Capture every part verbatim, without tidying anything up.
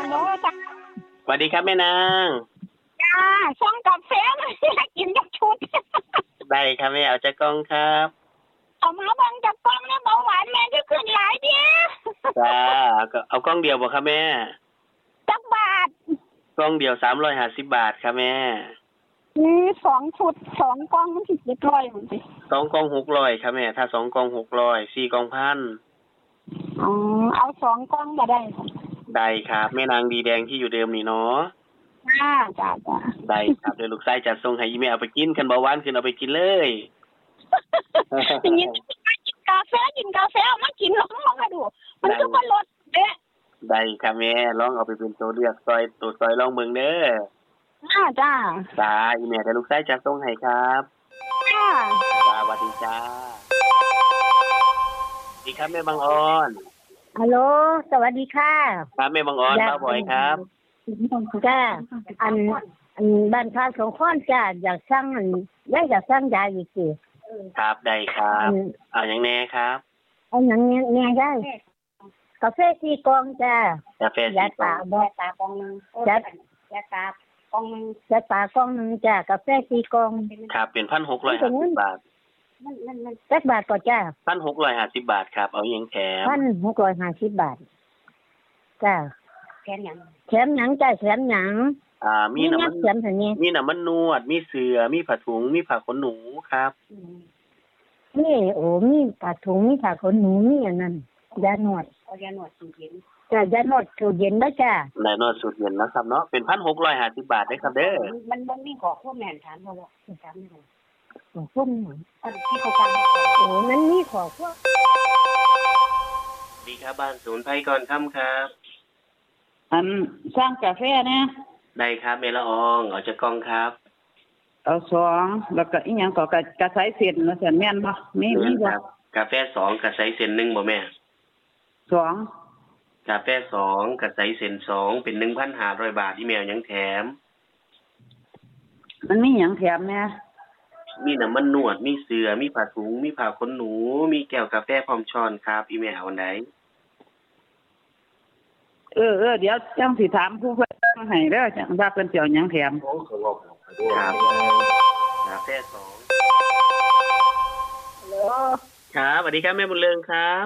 โหลจ้าสวัสดีครับแม่นางจ้าส่งกาแฟมาให้กินจักชุดได้ครับแม่เอาจักกล่องครับเอามาบังจักกล่องแล้วเบาหวานแม่จะขึ้นหลายเด้อจ้าเอากล่องเดียวบ่ครับแม่จักบาทกล่องเดียวสามร้อยห้าสิบบาทครับแม่มีสองชุดสองกล่องมันสิเจ็ดร้อยพุ่นสิสองกล่องหกร้อยครับแม่ถ้าสองกล่องหกร้อยสี่กล่องหนึ่งพันอ๋อเอาสองกล่องก็ได้ได้ครับแม่นางดีแดงที่อยู่เดิมนี่เนาะจ้าจ้าจ้าได้ครับเดี๋ยวลูกชายจัดส่งให้อีแม่เอาไปกินคันเบาหวานขึ้นเอาไปกินเลยกินกาแฟกินกาแฟเอามากินลองลองดูมันก็บ่ลดเด้ได้ครับแม่ลองเอาไปเป็นตัวเลือกซอยตัวซอยลองเบิ่งเด้อจ้าจ้าจ้าอีแม่กับลูกชายจัดส่งให้ครับจ้าจ้าสวัสดีจ้าดีครับแม่บางออนฮัลโหลสวัสดีค่ะครับแม่บางออนมาบ่อยครับจ้าอันอันบ้านค้าสงขลาจ้าอยากสั่งอันอยากสั่งยาอีกสิครับได้ครับเอาหยังแน่ครับเอาหยังแน่ได้กาแฟสี่กล่องจ้ากาแฟสี่กล่องยาตากล่องนึงยายาตากล่องนึงยาตากล่องนึงจ้ากาแฟสี่กล่องครับเป็น หนึ่งพันหกร้อยห้าสิบ บาทมันๆจักบาทก็จ้าหนึ่งพันหกร้อยห้าสิบบาทครับเอาหยังแถมหนึ่งพันหกร้อยห้าสิบบาทจ้าแถมหยังแถมหยังจ้าแถมหยังอ่ามีน้ำมันแถมซั่นนี่มีน้ำมันนวดมีเสื่อมีผ้าถุงมีผ้าขนหนูครับนี่โอ้มีผ้าถุงมีผ้าขนหนูมีอันนั้นยานวดเอายานวดสูตรเย็นจ้ายานวดสูตรเย็นบ่จ้ายานวดสูตรเย็นนะครับเนาะเป็น หนึ่งพันหกร้อยห้าสิบบาทเด้อครับเด้อมันบ่มีขอข้อแม่นถามบ่ว่าถามได้บ่ของพวกนี้อันที่เขาฟังโอ้นั้นมีขอพวกดีครับบ้านศูนย์ไผก่อนค่ำครับอันสร้างกาแฟเนี่ยได้ครับเมละอองเอาจักกล่องครับเอาสองแล้วก็อีหยังก็กะกะใส่เส้นว่าซั่นแม่นบ่มีมีบ่กาแฟสองกะใส่เส้นหนึ่งบ่แม่สองกาแฟสองกะใส่เส้นสองเป็น หนึ่งพันห้าร้อย บาทอีเมลยังแถมมันมีหยังแถมแม่มีน้ำมันนวดมีเสื่อมีผ้าถุงมีผ้าขนหนูมีแก้วกาแฟพร้อมช้อนครับอีเมลเอาอันใดเออๆเดี๋ยวจังสิถามผู้เพิ่นให้เด้อจังว่าเพิ่นสิเอาหยังแถมครับกาแฟสองฮัลโหลครับสวัสดีครับแม่บุญเรืองครับ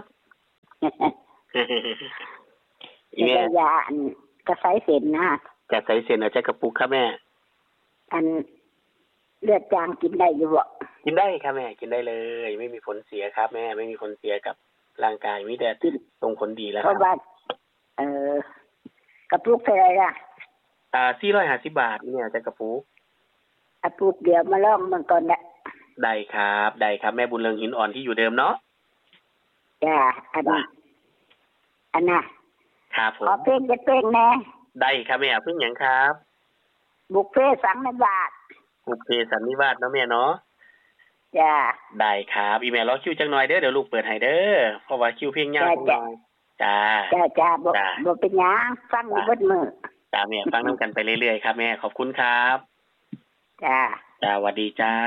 อีแม่ยาอันกระไสเส้นนะกระไสเส้นเอาใช้กระปุกครับแม่อันเลือดจางกินได้อยู่บ่กินได้ครับแม่กินได้เลยไม่มีผลเสียครับแม่ไม่มีผลเสียกับร่างกายมีแต่ส่งผลดีแล้วครับเพราะว่าเอ่อกระปุกเท่าไหร่ล่ะอ่าสี่ร้อยห้าสิบบาทเนี่ยจะกระปุกกระปุกเดียวมาลองมันก่อนได้ได้ครับได้ครับแม่บุญเรืองหินอ่อนที่อยู่เดิมเนาะจ้าอันอันน่ะครับผมขอเพลงจะเพลงแน่ได้ครับแม่เพิ่งหยังครับบุฟเฟ่สังนิวาสบุฟเฟ่สังนิวาสเนาะแม่เนาะจ้าได้ครับอีเมลรอคิวจังหน่อยเด้อเดี๋ยวลูกเปิดให้เด้อเพราะว่าคิวเพลงยาวจังหน่อยจ้าจ้าจ้าบ่บ่เป็นหยังฟังอยู่เบิดมื้อจ้าแม่ฟังนำกันไปเรื่อยๆครับแม่ขอบคุณครับจ้าจ้าสวัสดีจ้า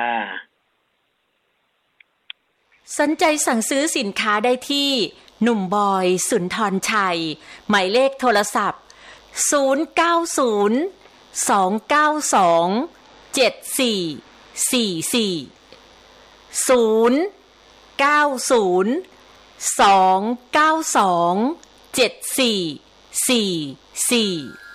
สนใจสั่งซื้อสินค้าได้ที่หนุ่มบอยสุนทรชัยหมายเลขโทรศัพท์ศูนย์ เก้า ศูนย์ สอง เก้า สอง เจ็ด สี่ สี่ สี่ ศูนย์ เก้า ศูนย์ สอง เก้า สอง เจ็ด สี่ สี่ สี่